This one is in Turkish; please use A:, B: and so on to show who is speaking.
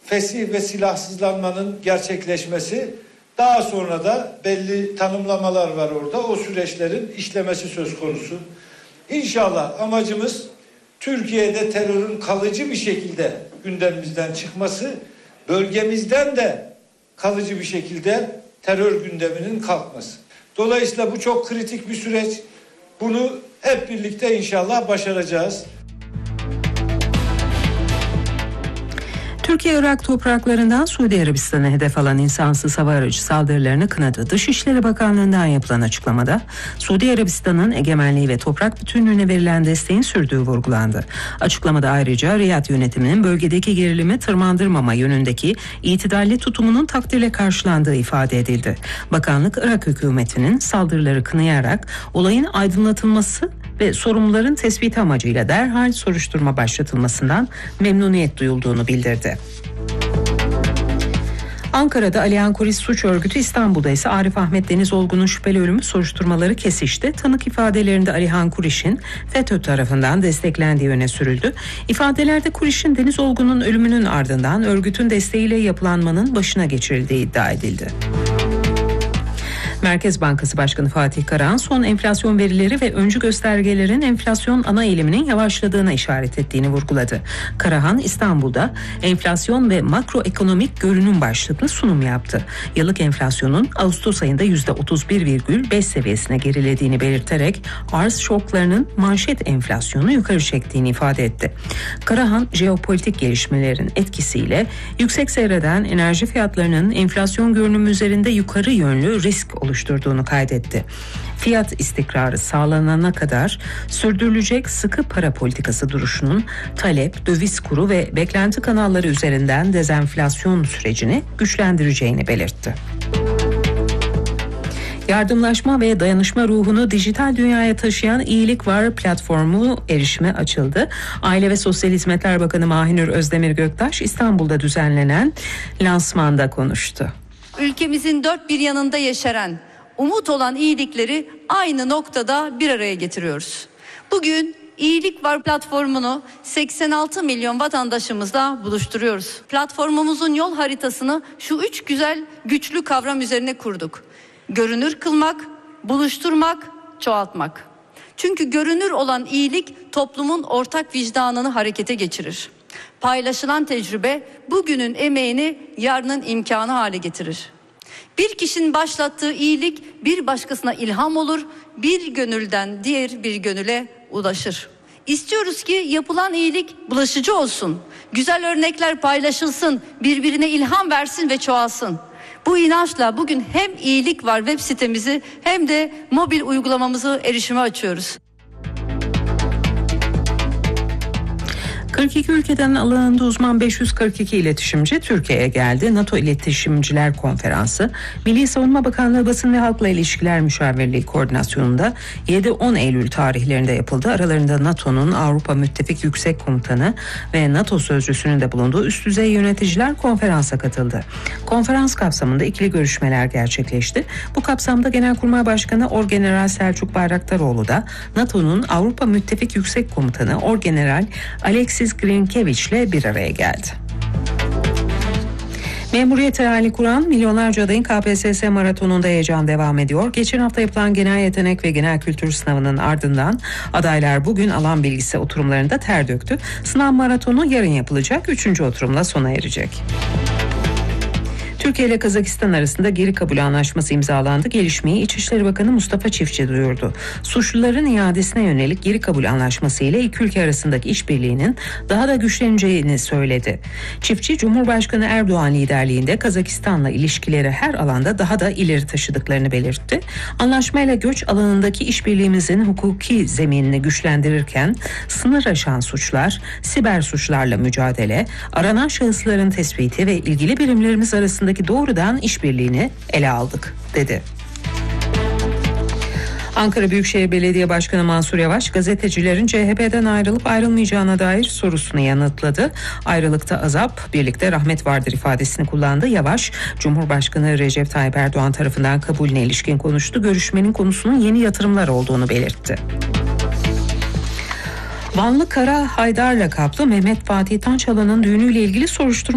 A: fesih ve silahsızlanmanın gerçekleşmesi, daha sonra da belli tanımlamalar var orada. O süreçlerin işlemesi söz konusu. İnşallah amacımız Türkiye'de terörün kalıcı bir şekilde gündemimizden çıkması, bölgemizden de kalıcı bir şekilde terör gündeminin kalkması. Dolayısıyla bu çok kritik bir süreç. Bunu hep birlikte inşallah başaracağız.
B: Türkiye-Irak topraklarından Suudi Arabistan'a hedef alan insansız hava aracı saldırılarını kınadı. Dışişleri Bakanlığı'ndan yapılan açıklamada Suudi Arabistan'ın egemenliği ve toprak bütünlüğüne verilen desteğin sürdüğü vurgulandı. Açıklamada ayrıca Riyad yönetiminin bölgedeki gerilimi tırmandırmama yönündeki itidalli tutumunun takdirle karşılandığı ifade edildi. Bakanlık, Irak hükümetinin saldırıları kınayarak olayın aydınlatılması ve sorumluların tespiti amacıyla derhal soruşturma başlatılmasından memnuniyet duyulduğunu bildirdi. Ankara'da Alihan Kuris Suç Örgütü, İstanbul'da ise Arif Ahmet Deniz Olgun'un şüpheli ölümü soruşturmaları kesişti. Tanık ifadelerinde Alihan Kuriş'in FETÖ tarafından desteklendiği öne sürüldü. İfadelerde Kuriş'in Deniz Olgun'un ölümünün ardından örgütün desteğiyle yapılanmanın başına geçirildiği iddia edildi. Merkez Bankası Başkanı Fatih Karahan son enflasyon verileri ve öncü göstergelerin enflasyon ana eğiliminin yavaşladığına işaret ettiğini vurguladı. Karahan İstanbul'da enflasyon ve makroekonomik görünüm başlıklı sunum yaptı. Yıllık enflasyonun Ağustos ayında %31,5 seviyesine gerilediğini belirterek arz şoklarının manşet enflasyonu yukarı çektiğini ifade etti. Karahan, jeopolitik gelişmelerin etkisiyle yüksek seyreden enerji fiyatlarının enflasyon görünümü üzerinde yukarı yönlü risk oluşturduğunu kaydetti. Fiyat istikrarı sağlanana kadar sürdürülecek sıkı para politikası duruşunun talep, döviz kuru ve beklenti kanalları üzerinden dezenflasyon sürecini güçlendireceğini belirtti. Yardımlaşma ve dayanışma ruhunu dijital dünyaya taşıyan İyilik Var platformu erişime açıldı. Aile ve Sosyal Hizmetler Bakanı Mahinur Özdemir Göktaş İstanbul'da düzenlenen lansmanda konuştu.
C: Ülkemizin dört bir yanında yeşeren, umut olan iyilikleri aynı noktada bir araya getiriyoruz. Bugün İyilik Var platformunu 86 milyon vatandaşımızla buluşturuyoruz. Platformumuzun yol haritasını şu üç güzel, güçlü kavram üzerine kurduk. Görünür kılmak, buluşturmak, çoğaltmak. Çünkü görünür olan iyilik toplumun ortak vicdanını harekete geçirir. Paylaşılan tecrübe bugünün emeğini yarının imkanı hale getirir. Bir kişinin başlattığı iyilik bir başkasına ilham olur, bir gönülden diğer bir gönüle ulaşır. İstiyoruz ki yapılan iyilik bulaşıcı olsun, güzel örnekler paylaşılsın, birbirine ilham versin ve çoğalsın. Bu inançla bugün hem İyilik Var web sitemizi hem de mobil uygulamamızı erişime açıyoruz.
B: 42 ülkeden alanında uzman 542 iletişimci Türkiye'ye geldi. NATO İletişimciler Konferansı, Milli Savunma Bakanlığı Basın ve Halkla İlişkiler Müşavirliği Koordinasyonu'nda 7-10 Eylül tarihlerinde yapıldı. Aralarında NATO'nun Avrupa Müttefik Yüksek Komutanı ve NATO Sözcüsü'nün de bulunduğu üst düzey yöneticiler konferansa katıldı. Konferans kapsamında ikili görüşmeler gerçekleşti. Bu kapsamda Genelkurmay Başkanı Orgeneral Selçuk Bayraktaroğlu da NATO'nun Avrupa Müttefik Yüksek Komutanı Orgeneral Alexis Grinkeviç ile bir araya geldi. Memuriyete hayali kuran milyonlarca adayın KPSS maratonunda heyecan devam ediyor. Geçen hafta yapılan genel yetenek ve genel kültür sınavının ardından adaylar bugün alan bilgisi oturumlarında ter döktü. Sınav maratonu yarın yapılacak, 3. oturumla sona erecek. Türkiye ile Kazakistan arasında geri kabul anlaşması imzalandı. Gelişmeyi İçişleri Bakanı Mustafa Çiftçi duyurdu. Suçluların iadesine yönelik geri kabul anlaşması ile iki ülke arasındaki işbirliğinin daha da güçleneceğini söyledi. Çiftçi, Cumhurbaşkanı Erdoğan liderliğinde Kazakistan'la ilişkileri her alanda daha da ileri taşıdıklarını belirtti. Anlaşmayla göç alanındaki işbirliğimizin hukuki zeminini güçlendirirken sınır aşan suçlar, siber suçlarla mücadele, aranan şahısların tespiti ve ilgili birimlerimiz arasındaki doğrudan işbirliğini ele aldık, dedi. Ankara Büyükşehir Belediye Başkanı Mansur Yavaş, gazetecilerin CHP'den ayrılıp ayrılmayacağına dair sorusunu yanıtladı. Ayrılıkta azap, birlikte rahmet vardır ifadesini kullandı. Yavaş, Cumhurbaşkanı Recep Tayyip Erdoğan tarafından kabulüne ilişkin konuştu. Görüşmenin konusunun yeni yatırımlar olduğunu belirtti. Vanlı Kara Haydar lakaplı Mehmet Fatih Tançalan'ın düğünüyle ilgili soruşturma